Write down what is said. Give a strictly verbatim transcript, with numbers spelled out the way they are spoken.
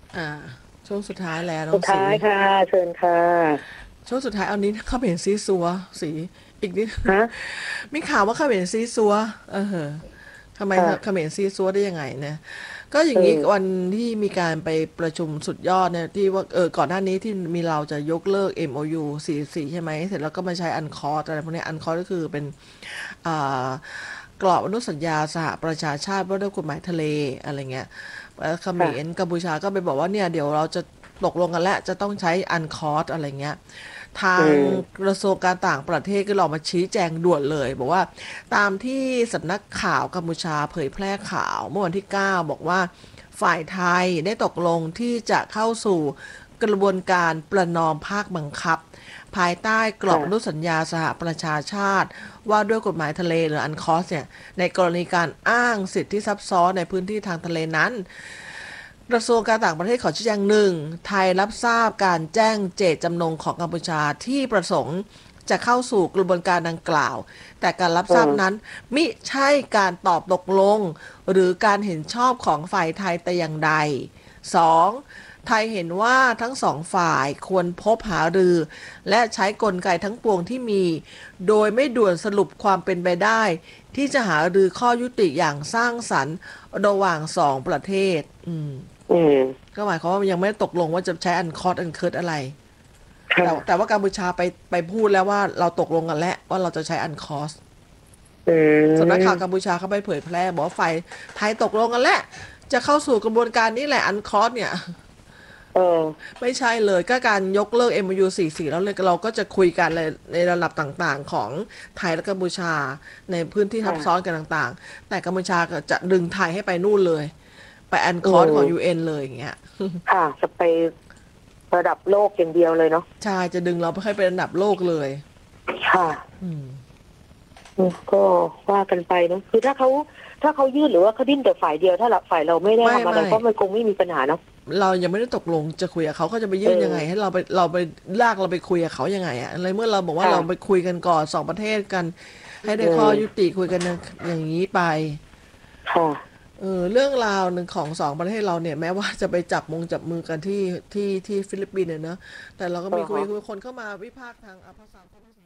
อ่าช่วงสุดท้ายแล้วน้อสุดงสีท้ายค่ะเชิญค่ะช่วงสุดท้ายเอานี้เขมรซีซัวสีอีกนิดฮะมีข่าวว่าเขมรซีซัวเออทำไมเขค่ะมรซีซัวได้ยังไงเนี่ยก็อเอย่างนี้อวันที่มีการไปประชุมสุดยอดเนี่ยที่ว่าเออก่อนหน้านี้ที่มีเราจะยกเลิก เอ็ม โอ ยู สี่สิบสี่ใช่ไหมเสร็จแล้วก็มาใช้อันคอร์อะไรพวกนี้อันคอร์ก็คือเป็นอ่ากรอบอนุสัญญาสหประชาชาติว่าด้วยกฎหมายทะเลอะไรเงี้ยแล้วเขมรค่ะกัมพูชาก็ไปบอกว่าเนี่ยเดี๋ยวเราจะตกลงกันแล้วจะต้องใช้อันคอร์อะไรเงี้ย ทาอืงมกระทรวงการต่างประเทศก็ลองมาชี้แจงด่วนเลยบอกว่าตามที่สำนักข่าวกัมพูชาเผยแพร่ข่าวเมื่อวันที่เก้าบอกว่าฝ่ายไทยได้ตกลงที่จะเข้าสู่กระบวนการประนอมภาคบังคับภายใต้กรอบอนุค่ะสัญญาสหประชาชาติว่าด้วยกฎหมายทะเลหรืออันคอสเนี่ยในกรณีการอ้างสิทธิซับซ้อนในพื้นที่ทางทะเลนั้น กระทรวงการต่างประเทศขอชี้แจงหนึ่งไทยรับทราบการแจ้งเจตจำนงของกัมพูชาที่ประสงค์จะเข้าสู่กระบวนการดังกล่าวแต่การรับอืมทราบนั้นมิใช่การตอบตกลงหรือการเห็นชอบของฝ่ายไทยแต่อย่างใด สอง. ไทยเห็นว่าทั้งสองฝ่ายควรพบหารือและใช้กลไกทั้งปวงที่มีโดยไม่ด่วนสรุปความเป็นไปได้ที่จะหารือข้อยุติอย่างสร้างสรรค์ระหว่างสองประเทศอืมอืมก็หมายความว่ายังไม่ได้ตกลงว่าจะใช้อันคอร์สอันเคิร์ดอะไรแต่แต่ค่ะว่ากัมพูชาไปไปพูดแล้วว่าเราตกลงกันแล้วว่าเราจะใช้อันคอร์สอืสำนักข่าวกัมมพูชาเขาไปเผยแพร่บอกว่าฝ่ายไทยตกลงกันแล้วจะเข้าสู่กระบวนการนี้แหละอันคอร์สเนี่ยเออไม่ใช่เลยก็การยกเลิก เอ็ม โอ ยู สี่สิบสี่แล้วเลยเราก็จะคุยกันในในระดับต่างๆของไทยและกัมพูชาในพื้นที่ทับซ้อนค่ะกันต่างๆแต่กัมพูชาก็จะดึงไทยให้ไปนู่นเลยไปอันอืคอร์สของ ยูมเอ็น เลยอย่างเงี้ยค่ะจะไประดับโลกอย่างเดียวเลยเนาะใช่จะดึงเราไปให้เป็นอันดับโลกเลยค่ะอืมอืมก็ว่ากันไปเนาะคือถ้าเขาถ้าเขายื่นหรือว่าเขาดิ้นแต่ฝ่ายเดียวถ้าเราฝ่ายเราไม่ได้ไม่ทำอะไรไม่ก็มันคงไม่มีปัญหาเนาะเรายังไม่ได้ตกลงจะคุยกับเขาเขาจะไปเอยื่นยังไงให้อเราไปเราไปลากเราไปคุยกับเขายังไงอะอะไรเมื่อเราบอกว่าค่ะเราไปคุยกันก่อนสองประเทศกันให้ได้อืข้อยุมติคุยกันอย่างนี้ไปค่ะเออเรื่องราวหนึ่งของสองประเทศเราเนี่ยแม้ว่าจะไปจับมงจับมือกันที่ที่ที่ฟิลิปปินส์เนี่ยเนอะแต่เราก็เออฮะมีคุยคุยคนเข้ามาวิพากษ์ทางภาษา